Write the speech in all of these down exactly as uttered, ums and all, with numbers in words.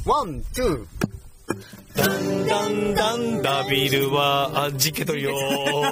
ワン、ツー。 だんだんだんダビルは味気取りよ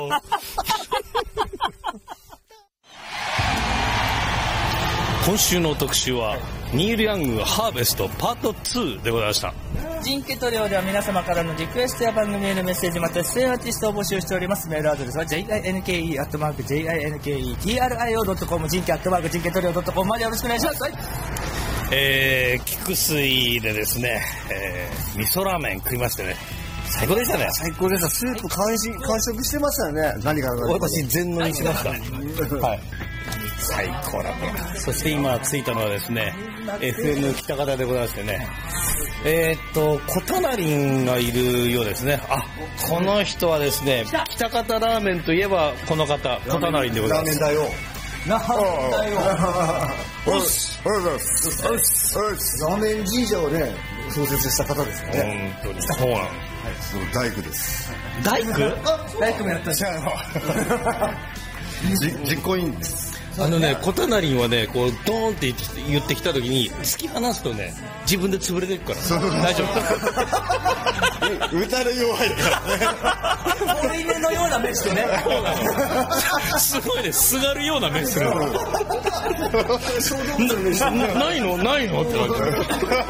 今週の特集はニール・ヤングハーベストパートツーでございました。 人気トリオでは皆様からのリクエストや番組へのメッセージまた出演アーティストを募集しております。メールアドレスは ジンケー アットマーク ジンケー ドットコム ジンケー アットマーク ジンケー トリオ ドットコム までよろしくお願いします。はい、 えー、菊水でですね、えー、味噌ラーメン食いましてね、最高でしたね。 最高でした。スープ完食完食してましたよね。何が私全飲みしましたはい、最高だった。そして今着いたのはですね エフエム 北方でございましてね、えー、っとコタナリンがいるようですね。あ、この人はですね、北方ラーメンといえばこの方、コタナリンでございます。 ラーメンだよ。 ラーメンだよ。 おっすおっすおっす。ラーメン神社をね創設した方ですね。 本当にそうなの。 大工です。 大工？ 大工もやったし。 実行委員です。 あのね、コタナリンはね、こうドーンって言ってきた時に突き放すとね、自分で潰れていくから大丈夫。 打たれ弱いからね。 ボイメのような目してね。 すごいね、すがるような目する。なないのないのってなっちゃう。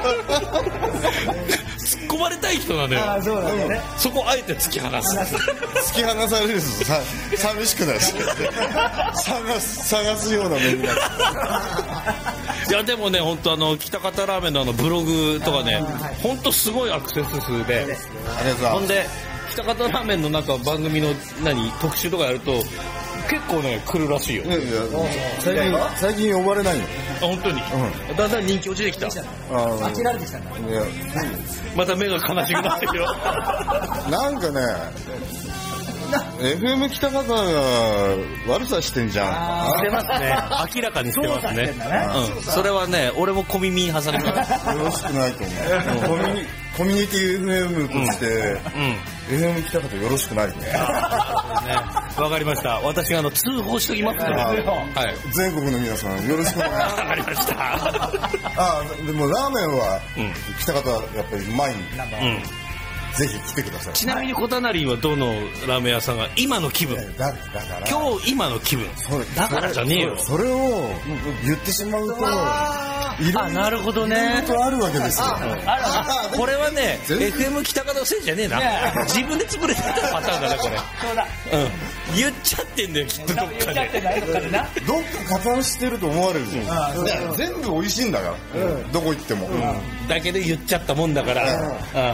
突っ込まれたい人なんだよ。 あ、そうだね。 そこあえて突き放す。 突き放されるとさ寂しくなるし、探す探すような目になる。 いやでもね、本当あの北方ラーメンのあのブログとかね、本当すごいアクセス数で、ほんで北方ラーメンのなんか番組の何特集とかやると結構ね来るらしいよ。 いやいや最近最近呼ばれないの。 あ、本当に、うん、だんだん人気落ちてきた。 飽きられてきたんだ。 いやまた目が悲しくなってるよ。 なんかねエフエム 北方が悪さしてんじゃん。 してますね。明らかにしてますね。うん、それはね、俺も小耳に挟みます。 よろしくないと思う。コミュニコミュニティ エフエム として、うんうん、エフエム 北方よろしくないね。 わかりました。私があの通報しておきますから。はい。 全国の皆さんよろしくお願いします。 わかりました。 あ、でもラーメンは、うん、北方やっぱりうまいんで。うん、ぜひ来てください。 ちなみにコタナリンはどのラーメン屋さんが今の気分、 だだから今日今の気分、だからじゃねえよ。 それを言ってしまうといろんなるほどね、 ことあるわけですよ。 あら、これはね エフエム 北方のせいじゃねえな。自分で潰れてたパターンだなこれ。 そうだ、 うん、言っちゃってんだよきっとどっかで。 どっか加担してると思われるじゃん。全部美味しいんだから、どこ行っても。 だけど言っちゃったもんだから、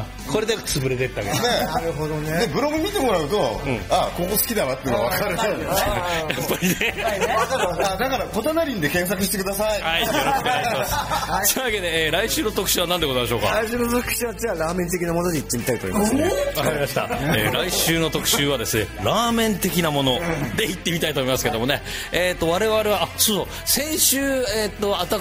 これで潰れてったわけ。 なるほどね。でブログ見てもらうと、あ、ここ好きだなっていうのが分かる。やっぱりね。 だからコタナリンで検索してください。 はい、よろしくお願いします。というわけで、えー、来週の特集は何でございましょうか。 来週の特集はじゃあラーメン的なものでいってみたいと思いますね。 わかりました。えー、来週の特集はですね、ラーメン的なものでいってみたいと思いますけどもね。えっと我々はあ、そうそう、先週えっと私